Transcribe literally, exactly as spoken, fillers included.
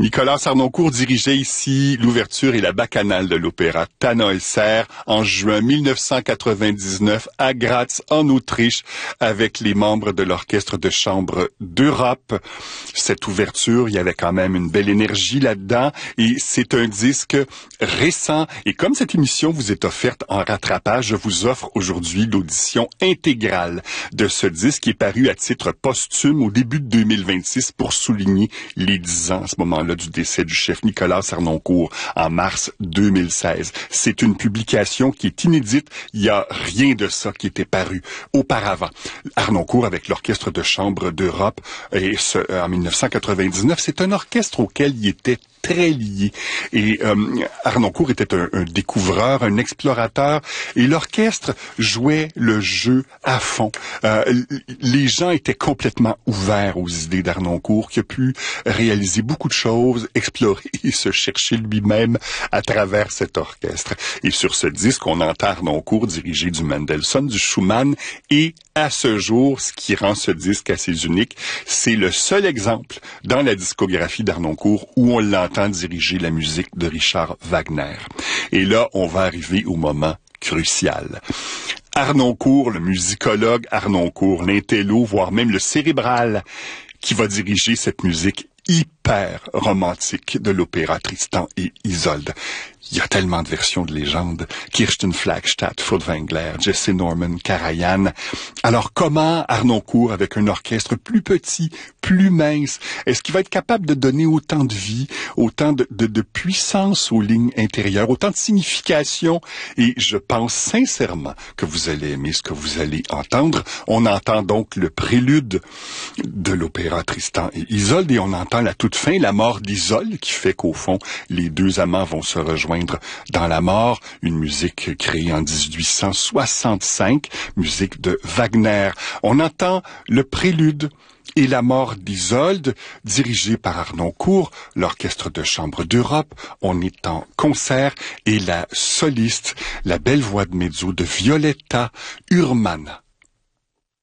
Nicolas Harnoncourt dirigeait ici l'ouverture et la bacchanale de l'opéra Tannhäuser en juin mille neuf cent quatre-vingt-dix-neuf à Graz, en Autriche, avec les membres de l'Orchestre de chambre d'Europe. Cette ouverture, il y avait quand même une belle énergie là-dedans et c'est un disque récent. Et comme cette émission vous est offerte en rattrapage, je vous offre aujourd'hui l'audition intégrale de ce disque qui est paru à titre posthume au début de deux mille vingt-six pour souligner les dix ans à ce moment-là du décès du chef Nicolas Harnoncourt en mars deux mille seize. C'est une publication qui est inédite. Il n'y a rien de ça qui était paru auparavant. Harnoncourt avec l'Orchestre de chambre d'Europe et ce, en mille neuf cent quatre-vingt-dix-neuf, c'est un orchestre auquel il était très lié. Et euh, Harnoncourt était un, un découvreur, un explorateur, et l'orchestre jouait le jeu à fond. Euh, les gens étaient complètement ouverts aux idées d'Harnoncourt, qui a pu réaliser beaucoup de choses, explorer et se chercher lui-même à travers cet orchestre. Et sur ce disque, on entend Harnoncourt diriger du Mendelssohn, du Schumann, et à ce jour, ce qui rend ce disque assez unique, c'est le seul exemple dans la discographie d'Harnoncourt où on l'entend diriger la musique de Richard Wagner. Et là, on va arriver au moment crucial. Harnoncourt, le musicologue Harnoncourt, l'intello, voire même le cérébral, qui va diriger cette musique hyper romantique de l'opéra Tristan et Isolde. Il y a tellement de versions de légende. Kirsten Flagstadt, Furtwängler, Jesse Norman, Karajan. Alors comment Harnoncourt, avec un orchestre plus petit, plus mince, est-ce qu'il va être capable de donner autant de vie, autant de, de, de puissance aux lignes intérieures, autant de signification? Et je pense sincèrement que vous allez aimer ce que vous allez entendre. On entend donc le prélude de l'opéra Tristan et Isolde et on entend la toute fin, la mort d'Isolde, qui fait qu'au fond, les deux amants vont se rejoindre dans la mort, une musique créée en dix-huit cent soixante-cinq, musique de Wagner. On entend le prélude et la mort d'Isolde, dirigée par Harnoncourt, l'Orchestre de chambre d'Europe. On est en concert et la soliste, la belle voix de mezzo de Violetta Urmana.